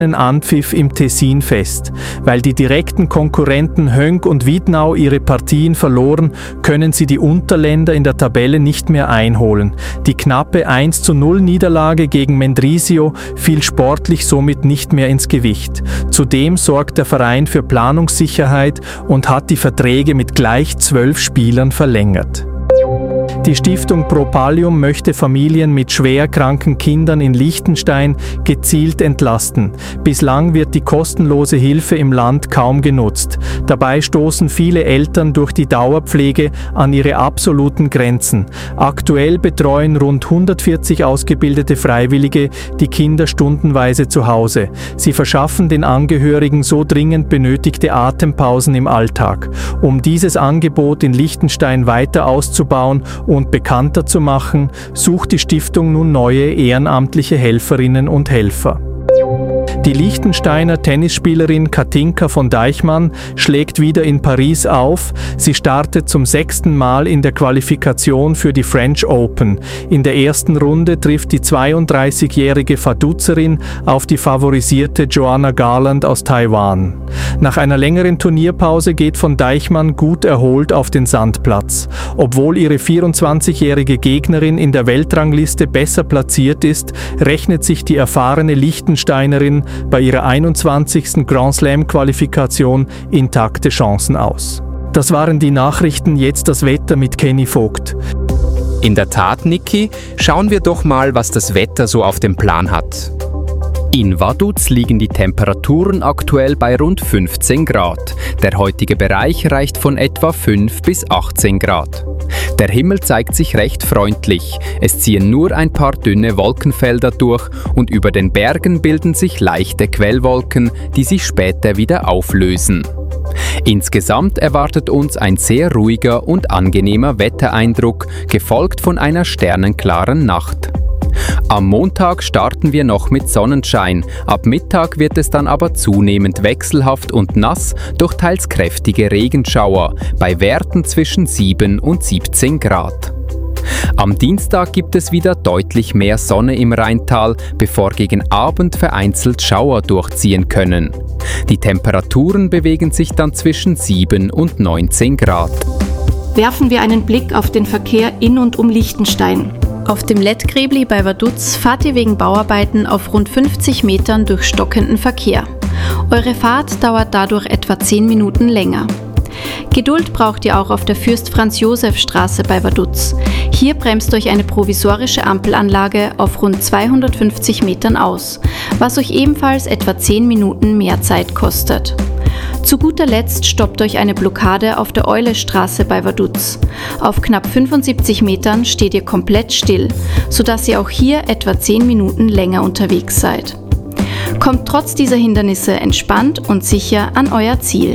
Anpfiff im Tessin fest. Weil die direkten Konkurrenten Höngg und Wiednau ihre Partien verloren, können sie die Unterländer in der Tabelle nicht mehr einholen. Die knappe 1:0 Niederlage gegen Mendrisio fiel sportlich somit nicht mehr ins Gewicht. Zudem sorgt der Verein für Planungssicherheit und hat die Verträge mit gleich 12 Spielern verlängert. Die Stiftung Pro Pallium möchte Familien mit schwer kranken Kindern in Liechtenstein gezielt entlasten. Bislang wird die kostenlose Hilfe im Land kaum genutzt. Dabei stoßen viele Eltern durch die Dauerpflege an ihre absoluten Grenzen. Aktuell betreuen rund 140 ausgebildete Freiwillige die Kinder stundenweise zu Hause. Sie verschaffen den Angehörigen so dringend benötigte Atempausen im Alltag. Um dieses Angebot in Liechtenstein weiter auszubauen und bekannter zu machen, sucht die Stiftung nun neue ehrenamtliche Helferinnen und Helfer. Die Liechtensteiner Tennisspielerin Katinka von Deichmann schlägt wieder in Paris auf. Sie startet zum 6. Mal in der Qualifikation für die French Open. In der ersten Runde trifft die 32-jährige Vaduzerin auf die favorisierte Joanna Garland aus Taiwan. Nach einer längeren Turnierpause geht von Deichmann gut erholt auf den Sandplatz. Obwohl ihre 24-jährige Gegnerin in der Weltrangliste besser platziert ist, rechnet sich die erfahrene Liechtensteinerin bei ihrer 21. Grand Slam-Qualifikation intakte Chancen aus. Das waren die Nachrichten, jetzt das Wetter mit Kenny Vogt. In der Tat, Niki, schauen wir doch mal, was das Wetter so auf dem Plan hat. In Vaduz liegen die Temperaturen aktuell bei rund 15 Grad. Der heutige Bereich reicht von etwa 5 bis 18 Grad. Der Himmel zeigt sich recht freundlich. Es ziehen nur ein paar dünne Wolkenfelder durch und über den Bergen bilden sich leichte Quellwolken, die sich später wieder auflösen. Insgesamt erwartet uns ein sehr ruhiger und angenehmer Wettereindruck, gefolgt von einer sternenklaren Nacht. Am Montag starten wir noch mit Sonnenschein, ab Mittag wird es dann aber zunehmend wechselhaft und nass durch teils kräftige Regenschauer, bei Werten zwischen 7 und 17 Grad. Am Dienstag gibt es wieder deutlich mehr Sonne im Rheintal, bevor gegen Abend vereinzelt Schauer durchziehen können. Die Temperaturen bewegen sich dann zwischen 7 und 19 Grad. Werfen wir einen Blick auf den Verkehr in und um Liechtenstein. Auf dem Lettgräbli bei Vaduz fahrt ihr wegen Bauarbeiten auf rund 50 Metern durch stockenden Verkehr. Eure Fahrt dauert dadurch etwa 10 Minuten länger. Geduld braucht ihr auch auf der Fürst-Franz-Josef-Straße bei Vaduz. Hier bremst euch eine provisorische Ampelanlage auf rund 250 Metern aus, was euch ebenfalls etwa 10 Minuten mehr Zeit kostet. Zu guter Letzt stoppt euch eine Blockade auf der Eulestraße bei Vaduz. Auf knapp 75 Metern steht ihr komplett still, sodass ihr auch hier etwa 10 Minuten länger unterwegs seid. Kommt trotz dieser Hindernisse entspannt und sicher an euer Ziel.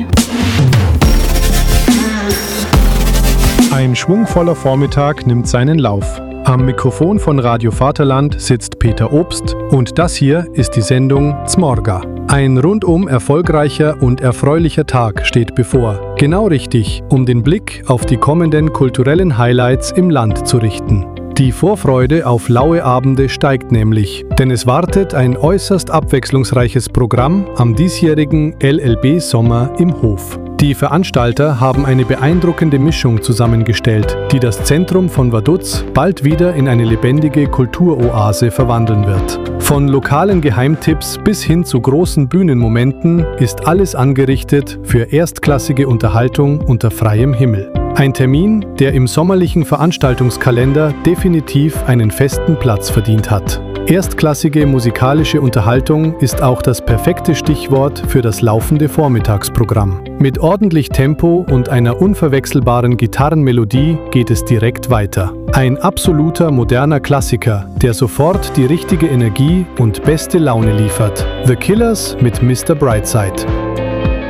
Ein schwungvoller Vormittag nimmt seinen Lauf. Am Mikrofon von Radio Vaterland sitzt Peter Obst und das hier ist die Sendung Zmorga. Ein rundum erfolgreicher und erfreulicher Tag steht bevor. Genau richtig, um den Blick auf die kommenden kulturellen Highlights im Land zu richten. Die Vorfreude auf laue Abende steigt nämlich, denn es wartet ein äußerst abwechslungsreiches Programm am diesjährigen LLB-Sommer im Hof. Die Veranstalter haben eine beeindruckende Mischung zusammengestellt, die das Zentrum von Vaduz bald wieder in eine lebendige Kulturoase verwandeln wird. Von lokalen Geheimtipps bis hin zu großen Bühnenmomenten ist alles angerichtet für erstklassige Unterhaltung unter freiem Himmel. Ein Termin, der im sommerlichen Veranstaltungskalender definitiv einen festen Platz verdient hat. Erstklassige musikalische Unterhaltung ist auch das perfekte Stichwort für das laufende Vormittagsprogramm. Mit ordentlich Tempo und einer unverwechselbaren Gitarrenmelodie geht es direkt weiter. Ein absoluter moderner Klassiker, der sofort die richtige Energie und beste Laune liefert. The Killers mit Mr. Brightside.